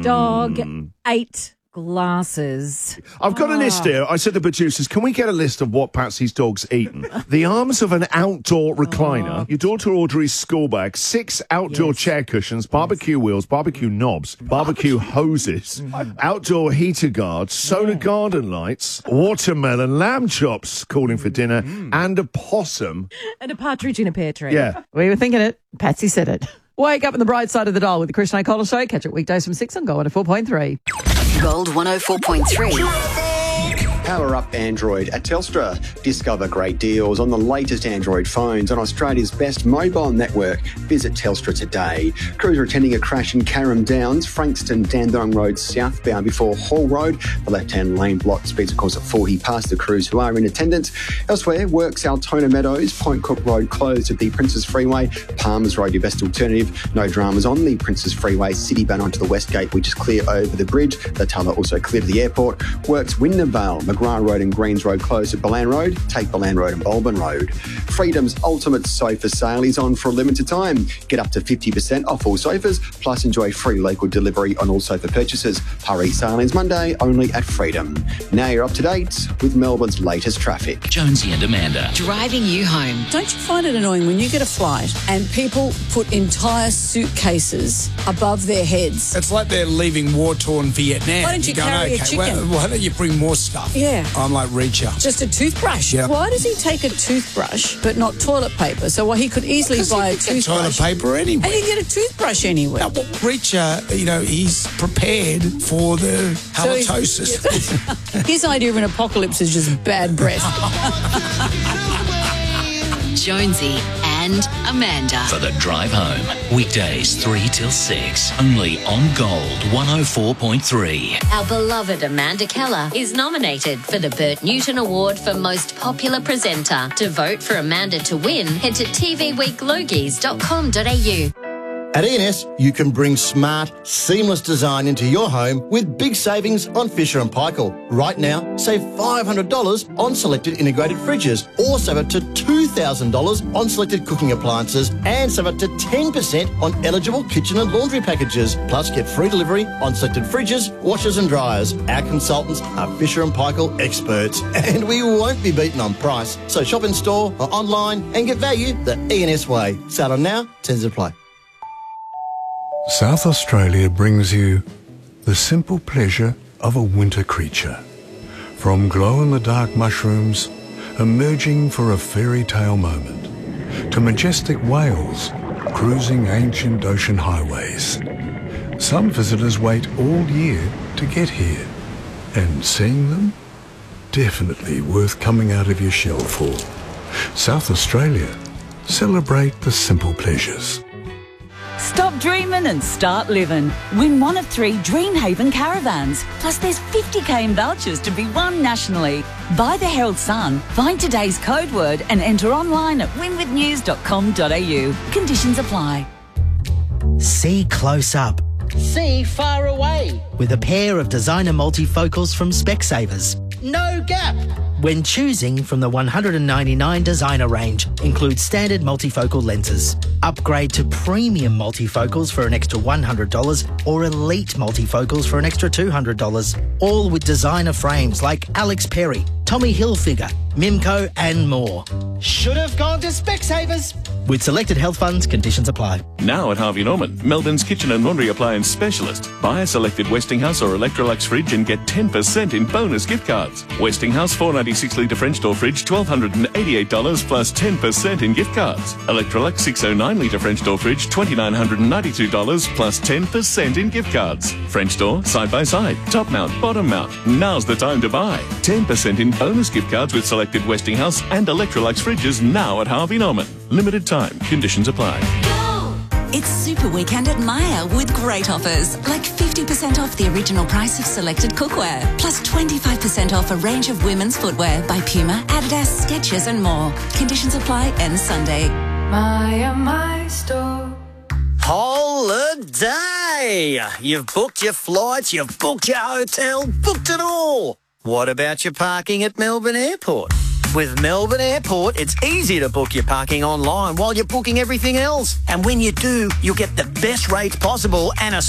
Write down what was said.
Dog ate glasses. I've got a list here. I said to the producers, can we get a list of what Patsy's dog's eaten? The arms of an outdoor recliner, your daughter Audrey's school bag, 6 outdoor chair cushions, barbecue wheels, barbecue knobs, barbecue hoses, outdoor heater guards, solar garden lights, watermelon, lamb chops calling for dinner, and a possum. And a partridge in a pear tree. Yeah. We were thinking it. Patsy said it. Wake up on the bright side of the dial with the Chris and O'Connell Show. Catch it weekdays from 6 on Gold 104.3. Gold 104.3. Power up Android at Telstra. Discover great deals on the latest Android phones on Australia's best mobile network. Visit Telstra today. Crews are attending a crash in Carrum Downs, Frankston, Dandong Road southbound before Hall Road. The left-hand lane blocked, speeds of course at 40 past the crews who are in attendance. Elsewhere, Works Altona Meadows, Point Cook Road closed at the Princes Freeway. Palmers Road, your best alternative. No dramas on the Princes Freeway. Citybound onto the West Gate, which is clear over the bridge. The Tulla also clear to the airport. Works Wyndham McGrath Road and Greens Road closed at Bolan Road. Take Bolan Road and Bulburn Road. Freedom's ultimate sofa sale is on for a limited time. Get up to 50% off all sofas, plus enjoy free local delivery on all sofa purchases. Hurry, sale ends Monday only at Freedom. Now you're up to date with Melbourne's latest traffic. Jonesy and Amanda. Driving you home. Don't you find it annoying when you get a flight and people put entire suitcases above their heads? It's like they're leaving war-torn Vietnam. Why don't you carry a chicken? Why don't you bring more stuff? Yeah. I'm like Reacher. Just a toothbrush. Yeah. Why does he take a toothbrush but not toilet paper? So he could easily buy a toothbrush. Toilet paper anyway. And you can get a toothbrush anywhere. Well, Reacher, he's prepared for the halitosis. His idea of an apocalypse is just bad breath. Jonesy and Amanda. For the drive home. Weekdays 3 till 6. Only on Gold 104.3. Our beloved Amanda Keller is nominated for the Bert Newton Award for Most Popular Presenter. To vote for Amanda to win, head to tvweeklogies.com.au. At E&S, you can bring smart, seamless design into your home with big savings on Fisher & Paykel. Right now, save $500 on selected integrated fridges, or save up to $2,000 on selected cooking appliances, and save up to 10% on eligible kitchen and laundry packages. Plus, get free delivery on selected fridges, washers and dryers. Our consultants are Fisher & Paykel experts, and we won't be beaten on price. So shop in store or online and get value the E&S way. Sale on now, terms apply. South Australia brings you the simple pleasure of a winter creature. From glow-in-the-dark mushrooms emerging for a fairy tale moment, to majestic whales cruising ancient ocean highways. Some visitors wait all year to get here, and seeing them, definitely worth coming out of your shell for. South Australia, celebrate the simple pleasures. Stop dreaming and start living. Win one of 3 Dreamhaven caravans. Plus there's 50k in vouchers to be won nationally. Buy the Herald Sun, find today's code word and enter online at winwithnews.com.au. Conditions apply. See close up. See far away. With a pair of designer multifocals from Specsavers. No gap. When choosing from the 199 designer range, includes standard multifocal lenses. Upgrade to premium multifocals for an extra $100 or elite multifocals for an extra $200. All with designer frames like Alex Perry, Tommy Hilfiger, Mimco and more. Should have gone to Specsavers. With selected health funds, conditions apply. Now at Harvey Norman, Melbourne's kitchen and laundry appliance specialist. Buy a selected Westinghouse or Electrolux fridge and get 10% in bonus gift cards. Westinghouse 496-litre French door fridge, $1,288 plus 10% in gift cards. Electrolux 609-litre French door fridge, $2,992 plus 10% in gift cards. French door, side by side, top mount, bottom mount. Now's the time to buy. 10% in bonus gift cards with selected Westinghouse and Electrolux fridges now at Harvey Norman. Limited time. Conditions apply. It's Super Weekend at Myer with great offers, like 50% off the original price of selected cookware, plus 25% off a range of women's footwear by Puma, Adidas, Skechers and more. Conditions apply end Sunday. My store. Holiday! You've booked your flights, you've booked your hotel, booked it all. What about your parking at Melbourne Airport? With Melbourne Airport, it's easy to book your parking online while you're booking everything else. And when you do, you'll get the best rates possible and a